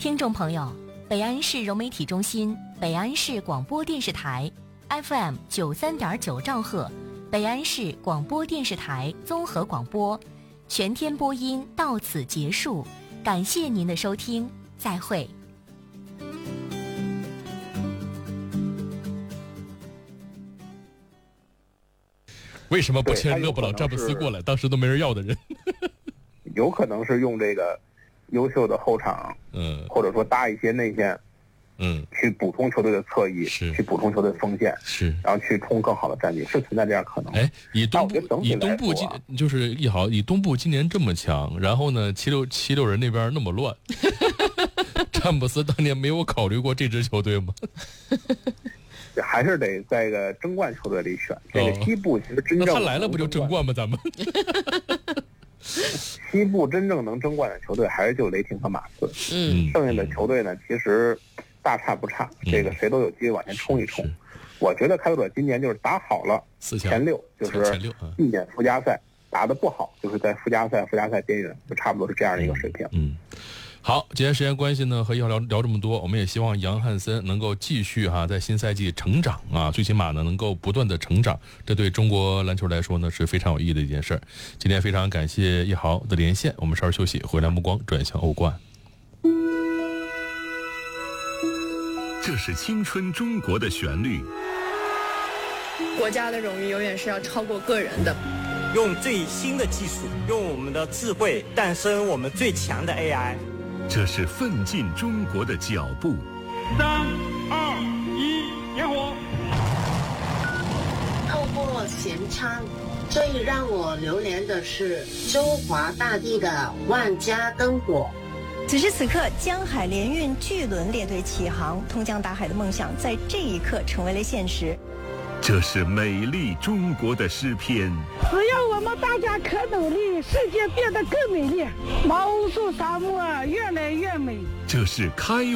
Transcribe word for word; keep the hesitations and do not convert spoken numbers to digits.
听众朋友，北安市融媒体中心、北安市广播电视台 F M 九三点九兆赫，北安市广播电视台综合广播，全天播音到此结束，感谢您的收听，再会。 为什么不签勒布朗詹姆斯过来？当时都没人要的人， 有可能是用这个优秀的后场，嗯，或者说搭一些内线，嗯，去补充球队的侧翼，是去补充球队锋线，是，然后去冲更好的战绩，是存在这样可能。 哎，以东部以东部今就是一好，以东部今年这么强，然后呢，七六七六人那边那么乱，詹姆斯当年没有考虑过这支球队吗？ 还是得在一个争冠球队里选。这个西部其实真正、 哦、那他来了不就争冠吗？咱们西部真正能争冠的球队还是就雷霆和马刺，嗯，剩下的球队呢，其实大差不差，嗯、这个谁都有机会往前冲一冲。嗯、我觉得开拓者今年就是打好了前六，就是避免附加赛；打得不好，就是在附加赛、附加赛边缘，就差不多是这样的一个水平。 嗯。好，今天时间关系呢，和一号聊聊这么多，我们也希望杨汉森能够继续哈、啊，在新赛季成长啊，最起码呢能够不断的成长，这对中国篮球来说呢是非常有意义的一件事儿。今天非常感谢一豪的连线，我们稍事休息，回来目光转向欧冠。 这是青春中国的旋律。 国家的荣誉永远是要超过个人的。 用最新的技术，用我们的智慧诞生我们最强的 A I。 这是奋进中国的脚步。 三二一，点火！ 透过舷窗，最让我流连的是中华大地的万家灯火。 此时此刻，江海联运巨轮列队起航，通江达海的梦想在这一刻成为了现实。 这是美丽中国的诗篇。 只要我们大家可努力，世界变得更美丽，毛乌素沙漠越来越美。 这是开